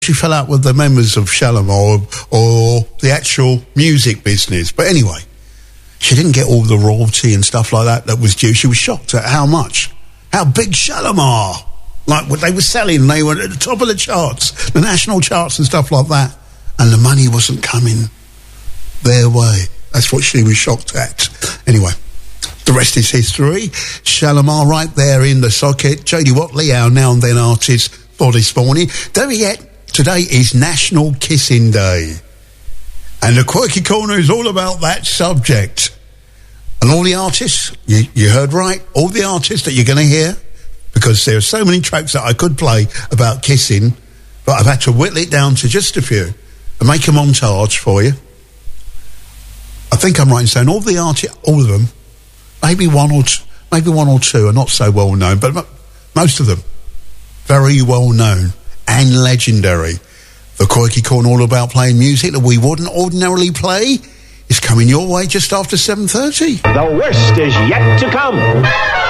she fell out with the members of Shalimar or the actual music business. But anyway, she didn't get all the royalty and stuff like that was due. She was shocked at how much. How big Shalimar, like what they were selling. They were at the top of the charts, the national charts and stuff like that. And the money wasn't coming their way. That's what she was shocked at. Anyway, the rest is history. Shalimar right there in the socket. J.D. Watley, our now and then artist for this morning. Don't forget, today is National Kissing Day. And the Quirky Corner is all about that subject. And all the artists, you heard right, all the artists that you're going to hear, because there are so many tracks that I could play about kissing, but I've had to whittle it down to just a few and make a montage for you. I think I'm right in saying all the artists, all of them, maybe one or two are not so well known, but most of them very well known and legendary. The Quirky Corner, all about playing music that we wouldn't ordinarily play, is coming your way just after 7:30. The worst is yet to come.